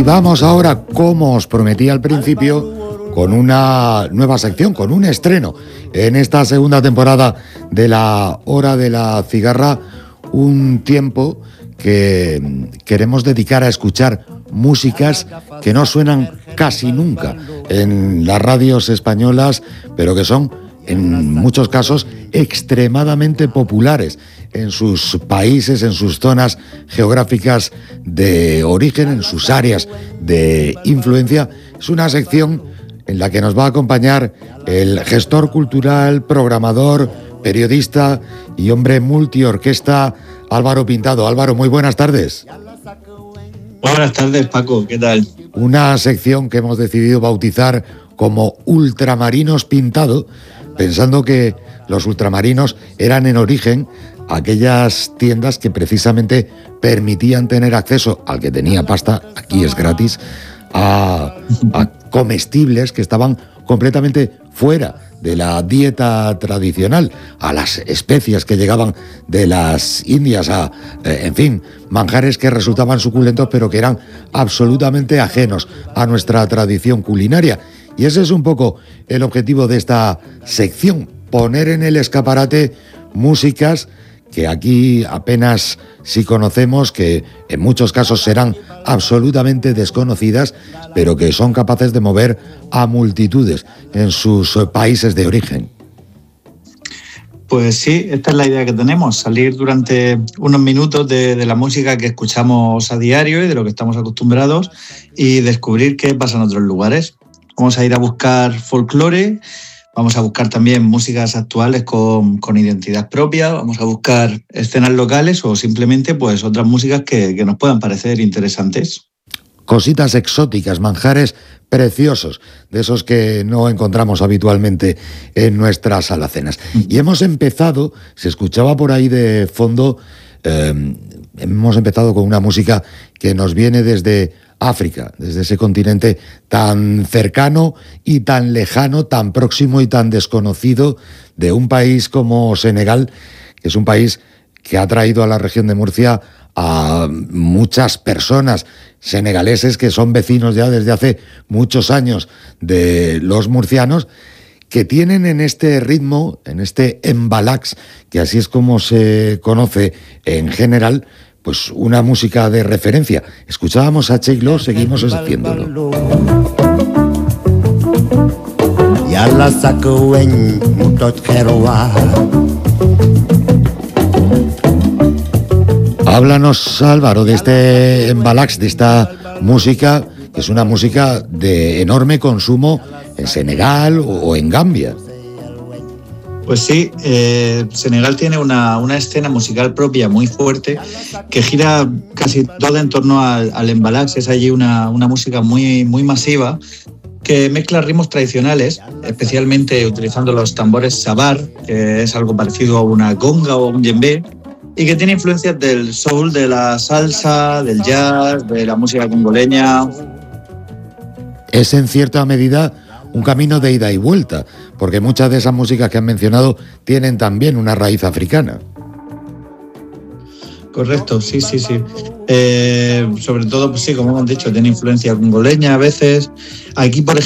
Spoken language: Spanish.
vamos ahora, como os prometí al principio, con una nueva sección, con un estreno en esta segunda temporada de la Hora de la Cigarra, un tiempo que queremos dedicar a escuchar músicas que no suenan casi nunca en las radios españolas, pero que son en muchos casos extremadamente populares en sus países, en sus zonas geográficas de origen, en sus áreas de influencia. Es una sección en la que nos va a acompañar el gestor cultural, programador, periodista y hombre multiorquesta, Álvaro Pintado. Álvaro, muy buenas tardes. Buenas tardes, Paco, ¿qué tal? Una sección que hemos decidido bautizar como Ultramarinos Pintado, pensando que los ultramarinos eran en origen aquellas tiendas que precisamente permitían tener acceso al que tenía pasta, aquí es gratis, a comestibles que estaban completamente fuera de la dieta tradicional, a las especias que llegaban de las Indias, en fin, manjares que resultaban suculentos pero que eran absolutamente ajenos a nuestra tradición culinaria. Y ese es un poco el objetivo de esta sección, poner en el escaparate músicas que aquí apenas sí conocemos, que en muchos casos serán absolutamente desconocidas, pero que son capaces de mover a multitudes en sus países de origen. Pues sí, esta es la idea que tenemos, salir durante unos minutos de la música que escuchamos a diario y de lo que estamos acostumbrados y descubrir qué pasa en otros lugares. Vamos a ir a buscar folclore, vamos a buscar también músicas actuales con identidad propia, vamos a buscar escenas locales o simplemente pues otras músicas que nos puedan parecer interesantes. Cositas exóticas, manjares preciosos, de esos que no encontramos habitualmente en nuestras alacenas. Y hemos empezado, se escuchaba por ahí de fondo, hemos empezado con una música que nos viene desde África, desde ese continente tan cercano y tan lejano, tan próximo y tan desconocido, de un país como Senegal, que es un país que ha traído a la región de Murcia a muchas personas senegaleses que son vecinos ya desde hace muchos años de los murcianos, que tienen en este ritmo, en este embalax, que así es como se conoce en general, pues una música de referencia. Escuchábamos a Cheiklo, seguimos haciéndolo. Háblanos, Álvaro, de este embalax, de esta música, que es una música de enorme consumo en Senegal o en Gambia. Pues sí, Senegal tiene una escena musical propia muy fuerte que gira casi toda en torno al embalax. Es allí una música muy, muy masiva que mezcla ritmos tradicionales, especialmente utilizando los tambores sabar, que es algo parecido a una conga o un djembe, y que tiene influencias del soul, de la salsa, del jazz, de la música congoleña. Es en cierta medida un camino de ida y vuelta, porque muchas de esas músicas que han mencionado tienen también una raíz africana. Correcto, sí. Sobre todo, pues sí, como hemos dicho, tiene influencia congoleña a veces. Aquí, por ejemplo,